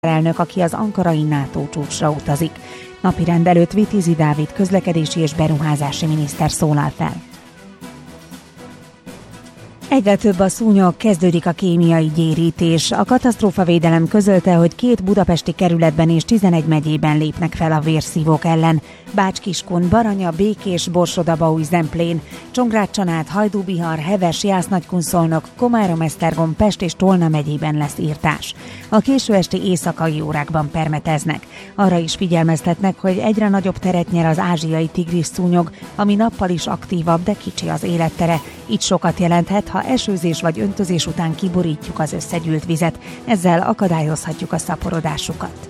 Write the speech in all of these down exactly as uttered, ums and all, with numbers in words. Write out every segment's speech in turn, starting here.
elnök, aki az ankarai NATO csúcsra utazik. Napirend előtt Vitézi Dávid közlekedési és beruházási miniszter szólal fel. Egyre több a szúnyog, kezdődik a kémiai gyérítés. A katasztrófavédelem közölte, hogy két budapesti kerületben és tizenegy megyében lépnek fel a vérszívók ellen. Bács-Kiskun, Baranya, Békés, Borsod-Abaúj-Zemplén, Csongrád-Csanád, Hajdú-Bihar, Heves, Jász-Nagykunszolnok, Komárom-Esztergom, Pest és Tolna megyében lesz írtás. A késő esti éjszakai órákban permeteznek. Arra is figyelmeztetnek, hogy egyre nagyobb teret nyer az ázsiai tigris szúnyog, ami nappal is aktívabb, de kicsi az élettere. Így sokat jelenthet, ha esőzés vagy öntözés után kiborítjuk az összegyűlt vizet, ezzel akadályozhatjuk a szaporodásukat.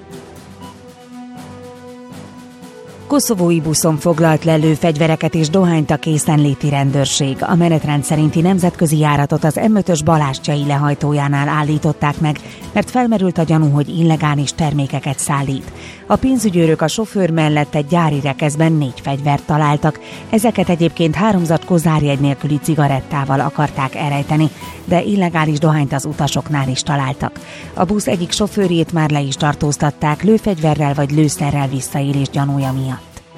Koszovói buszon foglalt le lőfegyvereket és dohányt a készenléti rendőrség. A menetrend szerinti nemzetközi járatot az em ötös Balázs-Csai lehajtójánál állították meg, mert felmerült a gyanú, hogy illegális termékeket szállít. A pénzügyőrök a sofőr mellett egy gyári rekeszben négy fegyvert találtak. Ezeket egyébként három zacskó zárjegy nélküli cigarettával akarták elrejteni, de illegális dohányt az utasoknál is találtak. A busz egyik sofőrjét már le is tartóztatták lőfegyverrel vagy lőszerrel visszaélés gyanúja miatt.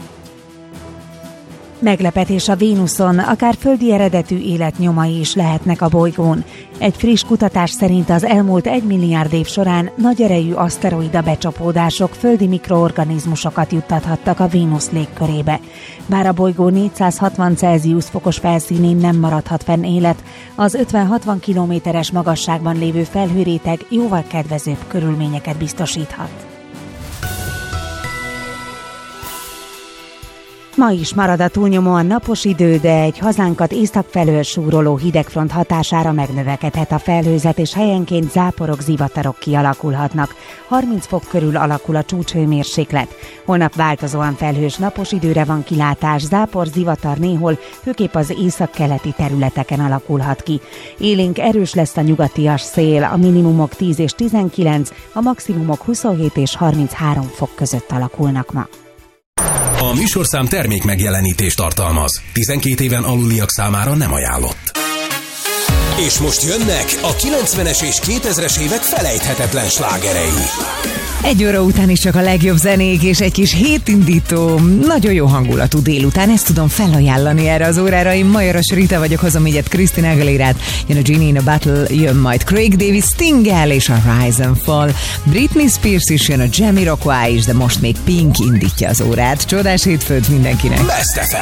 Meglepetés a Vénuszon, akár földi eredetű életnyomai is lehetnek a bolygón. Egy friss kutatás szerint az elmúlt egy milliárd év során nagy erejű aszteroida becsapódások földi mikroorganizmusokat juttathattak a Vénusz légkörébe. Bár a bolygó négyszázhatvan Celsius fokos felszínén nem maradhat fenn élet, az ötven-hatvan kilométeres magasságban lévő felhőréteg jóval kedvezőbb körülményeket biztosíthat. Ma is marad a túlnyomóan napos idő, de egy hazánkat észak felől súroló hidegfront hatására megnövekedhet a felhőzet, és helyenként záporok, zivatarok kialakulhatnak. harminc fok körül alakul a csúcshőmérséklet. Holnap változóan felhős napos időre van kilátás, zápor, zivatar néhol, főképp az északkeleti területeken alakulhat ki. Élénk erős lesz a nyugatias szél, a minimumok tíz és tizenkilenc, a maximumok huszonhét és harminchárom fok között alakulnak ma. A műsorszám termék megjelenítést tartalmaz. tizenkét éven aluliak számára nem ajánlott. És most jönnek a kilencvenes és kétezres évek felejthetetlen slágerei. Egy óra után is csak a legjobb zenék és egy kis hétindító, nagyon jó hangulatú délután, ezt tudom felajánlani erre az órára. Én Majoros Rita vagyok, hozom így egy Christina Aguilérát, jön a Genie in a Battle, jön majd Craig David, Sting-el és a Rise and Fall. Britney Spears is jön, a Jamiroquai is, de most még Pink indítja az órát. Csodás hétfőt mindenkinek! Best ef em!